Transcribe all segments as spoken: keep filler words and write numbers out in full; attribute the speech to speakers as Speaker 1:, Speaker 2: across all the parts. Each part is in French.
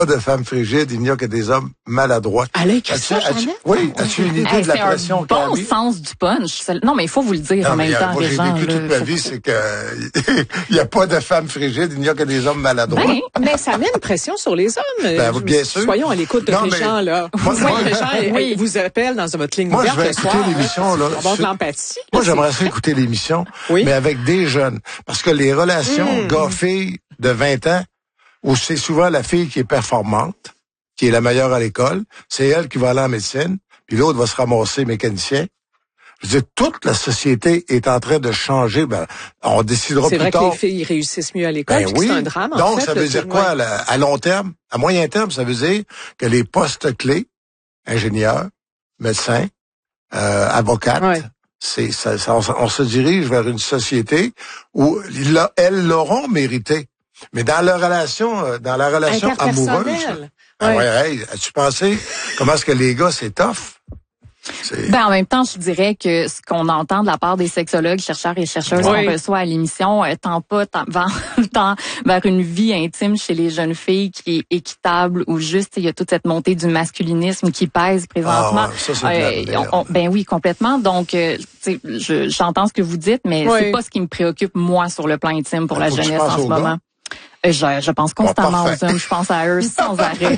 Speaker 1: de femmes frigides, il n'y a que des hommes maladroits.
Speaker 2: Elle a écrit ça, Jeannette?
Speaker 1: Oui, as-tu une idée
Speaker 3: hey,
Speaker 1: de la
Speaker 3: c'est
Speaker 1: pression
Speaker 3: un
Speaker 1: qu'elle a
Speaker 3: bon
Speaker 1: mis?
Speaker 3: sens du punch. Non, mais il faut vous le dire
Speaker 1: non,
Speaker 3: en même
Speaker 1: mais,
Speaker 3: temps,
Speaker 1: moi,
Speaker 3: les
Speaker 1: j'ai
Speaker 3: gens.
Speaker 1: vécu
Speaker 3: là,
Speaker 1: toute ma
Speaker 3: faut...
Speaker 1: vie, c'est que il n'y a pas de femmes frigides, il n'y a que des hommes maladroits.
Speaker 3: Ben,
Speaker 2: mais ça met une pression sur les hommes.
Speaker 1: Ben, bien sûr.
Speaker 2: Soyons à l'écoute de
Speaker 1: non,
Speaker 2: les
Speaker 1: mais,
Speaker 2: gens, là.
Speaker 1: Moi,
Speaker 2: Moi,
Speaker 1: moi,
Speaker 2: les gens
Speaker 3: oui.
Speaker 2: vous appellent dans votre ligne
Speaker 1: moi,
Speaker 2: ouverte
Speaker 1: je vais
Speaker 2: le
Speaker 1: écouter
Speaker 2: soir.
Speaker 1: l'émission, là.
Speaker 2: Avoir de l'empathie.
Speaker 1: Moi, j'aimerais ça écouter l'émission,
Speaker 2: oui.
Speaker 1: mais avec des jeunes. Parce que les relations
Speaker 2: mmh.
Speaker 1: gars-filles de vingt ans, où c'est souvent la fille qui est performante, qui est la meilleure à l'école, c'est elle qui va aller en médecine, puis l'autre va se ramasser mécanicien. Je veux dire, toute la société est en train de changer. Ben, on décidera plus tard.
Speaker 2: C'est vrai que les filles réussissent mieux à l'école,
Speaker 1: ben oui.
Speaker 2: c'est un drame.
Speaker 1: Donc,
Speaker 2: en fait,
Speaker 1: ça veut dire quoi à, à long terme? À moyen terme, ça veut dire que les postes clés, ingénieurs, médecins, euh, avocates, ouais. c'est, ça, ça, on, on se dirige vers une société où elles l'auront mérité. Mais dans la relation, dans la relation amoureuse, ah ouais, hey, as-tu pensé comment est-ce que les gars c'est tough? C'est...
Speaker 3: Ben, en même temps, je dirais que ce qu'on entend de la part des sexologues, chercheurs et chercheuses
Speaker 2: oui.
Speaker 3: qu'on reçoit à l'émission, euh, tend pas tend, tend vers une vie intime chez les jeunes filles qui est équitable ou juste, il y a toute cette montée du masculinisme qui pèse présentement.
Speaker 1: Ah, ça, c'est
Speaker 3: euh, on, ben oui, complètement. Donc, euh, je, j'entends ce que vous dites, mais oui. c'est pas ce qui me préoccupe, moi, sur le plan intime pour ben, la jeunesse en ce moment. Gars. Je, je pense constamment
Speaker 1: bon,
Speaker 3: aux hommes, je pense à eux sans arrêt.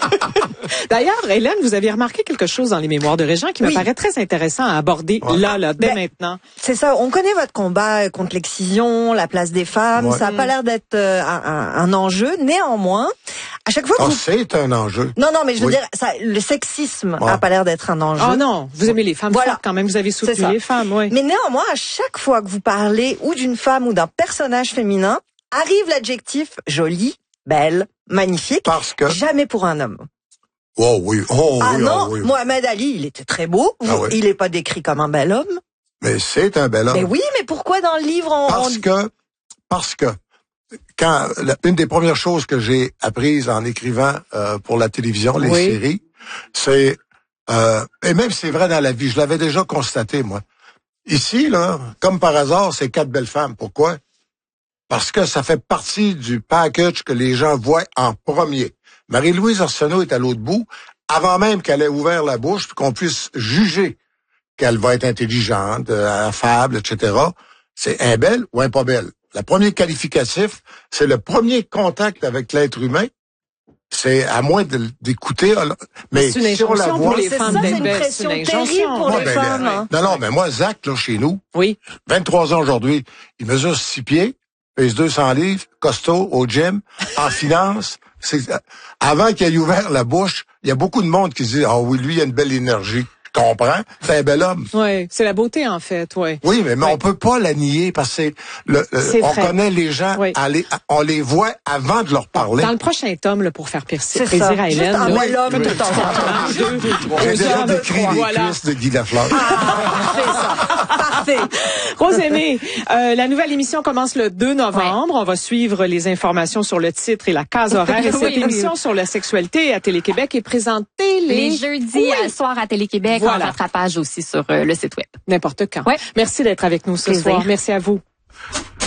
Speaker 2: D'ailleurs, Hélène, vous aviez remarqué quelque chose dans les mémoires de Régent qui oui. me paraît très intéressant à aborder ouais. là, là, dès ben, maintenant.
Speaker 4: C'est ça, on connaît votre combat contre l'excision, la place des femmes, ouais. ça a pas l'air d'être euh, un, un enjeu. Néanmoins, à chaque fois que
Speaker 1: oh,
Speaker 4: vous...
Speaker 1: c'est un enjeu.
Speaker 4: Non, non, mais je veux
Speaker 1: oui.
Speaker 4: dire, ça, le sexisme
Speaker 1: ouais.
Speaker 4: a pas l'air d'être un enjeu.
Speaker 2: Oh non, vous aimez les femmes voilà. fortes quand même, vous avez soutenu les femmes, oui.
Speaker 4: Mais néanmoins, à chaque fois que vous parlez ou d'une femme ou d'un personnage féminin, arrive l'adjectif jolie, belle, magnifique.
Speaker 1: Parce que
Speaker 4: jamais pour un homme.
Speaker 1: Oh oui, oh
Speaker 4: ah
Speaker 1: oui,
Speaker 4: non,
Speaker 1: oh oui.
Speaker 4: Mohamed Ali, il était très beau.
Speaker 1: Ah oui.
Speaker 4: Il n'est pas décrit comme un bel homme.
Speaker 1: Mais c'est un bel homme.
Speaker 4: Mais oui, mais pourquoi dans le livre on...
Speaker 1: Parce que, parce que, quand la, une des premières choses que j'ai apprises en écrivant euh, pour la télévision, les oui. séries, c'est euh, et même c'est vrai dans la vie, je l'avais déjà constaté moi. Ici là, comme par hasard, c'est quatre belles femmes. Pourquoi? Parce que ça fait partie du package que les gens voient en premier. Marie-Louise Arsenault est à l'autre bout, avant même qu'elle ait ouvert la bouche, puis qu'on puisse juger qu'elle va être intelligente, affable, et cetera. C'est un belle ou un pas belle. Le premier qualificatif, c'est le premier contact avec l'être humain. C'est à moins de, d'écouter, mais
Speaker 2: c'est une
Speaker 1: si on la voit,
Speaker 2: pour les femmes
Speaker 4: ça, c'est une pression terrible pour
Speaker 1: moi,
Speaker 4: les
Speaker 1: ben,
Speaker 4: femmes.
Speaker 1: Ben, non, non, mais moi, Zach, là, chez nous,
Speaker 2: oui.
Speaker 1: vingt-trois ans aujourd'hui, il mesure six pieds, pèse deux cents livres, costaud, au gym, en finance. C'est, avant qu'il ait ouvert la bouche, il y a beaucoup de monde qui se dit, ah oh, oui, lui, il a une belle énergie. Je comprends, c'est un bel homme.
Speaker 2: Oui, c'est la beauté en fait, oui.
Speaker 1: Oui, mais, mais
Speaker 2: oui.
Speaker 1: on peut pas la nier parce que c'est le, le
Speaker 2: c'est
Speaker 1: on
Speaker 2: vrai.
Speaker 1: connaît les gens,
Speaker 2: oui.
Speaker 1: à les, on les voit avant de leur parler.
Speaker 2: Dans le prochain tome, là, pour faire plaisir à Hélène,
Speaker 4: juste un
Speaker 2: là,
Speaker 4: bel homme de temps en temps.
Speaker 1: J'ai déjà décrit les voilà. cuisses de Guy Lafleur.
Speaker 4: Ah, parfait ça, parfait.
Speaker 2: Rosémée, euh, la nouvelle émission commence le deux novembre. Ouais. On va suivre les informations sur le titre et la case horaire. Et cette oui, émission oui. sur la sexualité à Télé-Québec est présentée les,
Speaker 3: les jeudis
Speaker 2: oui.
Speaker 3: à soir à Télé-Québec
Speaker 2: voilà.
Speaker 3: en rattrapage aussi sur euh, le site web.
Speaker 2: N'importe quand.
Speaker 3: Ouais.
Speaker 2: Merci d'être avec nous ce
Speaker 3: Plaisir.
Speaker 2: soir. Merci à vous.